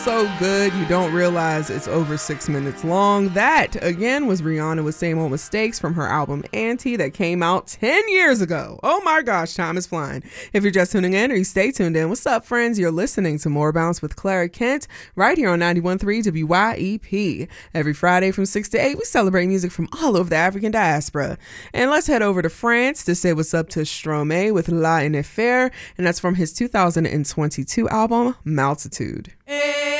So good you don't realize it's over 6 minutes long. That again was Rihanna with Same Old Mistakes from her album Anti that came out 10 years ago. Oh my gosh, time is flying. If you're just tuning in or you stay tuned in, what's up friends? You're listening to More Bounce with Clara Kent right here on 91.3 WYEP. Every Friday from 6 to 8 we celebrate music from all over the African diaspora. And let's head over to France to say what's up to Stromae with La Ineffaire, and that's from his 2022 album Multitude.